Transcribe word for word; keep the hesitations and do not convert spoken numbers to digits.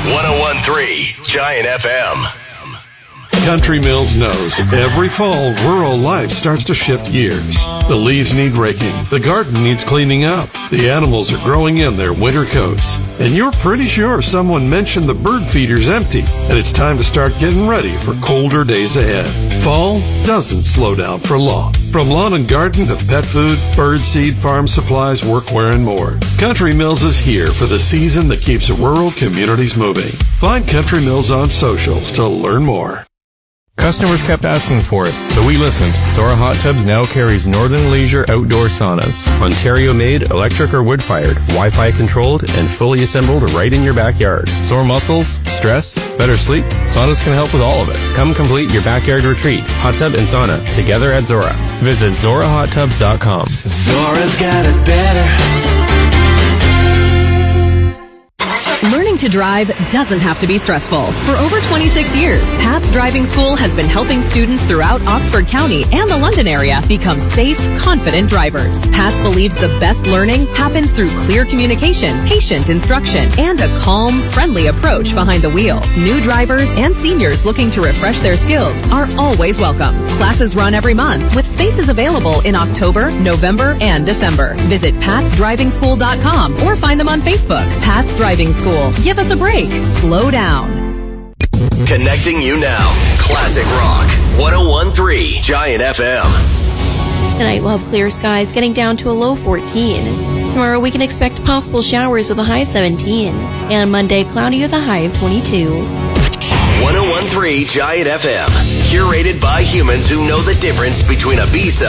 oh one three Giant F M. Country Mills knows every fall, rural life starts to shift gears. The leaves need raking. The garden needs cleaning up. The animals are growing in their winter coats. And you're pretty sure someone mentioned the bird feeder's empty, and it's time to start getting ready for colder days ahead. Fall doesn't slow down for long. From lawn and garden to pet food, bird seed, farm supplies, workwear, and more, Country Mills is here for the season that keeps rural communities moving. Find Country Mills on socials to learn more. Customers kept asking for it, so we listened. Zora Hot Tubs now carries Northern Leisure outdoor saunas. Ontario-made, electric or wood-fired, Wi-Fi controlled, and fully assembled right in your backyard. Sore muscles? Stress? Better sleep? Saunas can help with all of it. Come complete your backyard retreat. Hot tub and sauna, together at Zora. Visit Zora Hot Tubs dot com. Zora's got it better. Learning to drive doesn't have to be stressful. For over twenty-six years, Pat's Driving School has been helping students throughout Oxford County and the London area become safe, confident drivers. Pat's believes the best learning happens through clear communication, patient instruction, and a calm, friendly approach behind the wheel. New drivers and seniors looking to refresh their skills are always welcome. Classes run every month with spaces available in October, November, and December. Visit pats driving school dot com or find them on Facebook. Pat's Driving School. Give us a break. Slow down. Connecting you now. Classic Rock. ten thirteen Giant F M. Tonight we'll have clear skies getting down to a low fourteen. Tomorrow we can expect possible showers with a high of seventeen. And Monday cloudy with a high of twenty-two. ten thirteen Giant F M. Curated by humans who know the difference between Ibiza